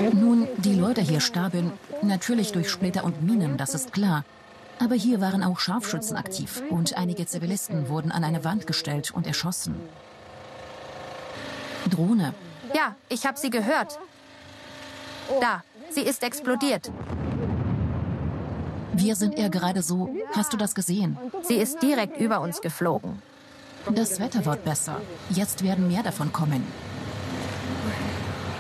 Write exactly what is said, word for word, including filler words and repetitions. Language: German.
Nun, die Leute hier starben, natürlich durch Splitter und Minen, das ist klar. Aber hier waren auch Scharfschützen aktiv und einige Zivilisten wurden an eine Wand gestellt und erschossen. Drohne. Ja, ich habe sie gehört. Da, sie ist explodiert. Wir sind eher gerade so. Hast du das gesehen? Sie ist direkt über uns geflogen. Das Wetter wird besser. Jetzt werden mehr davon kommen.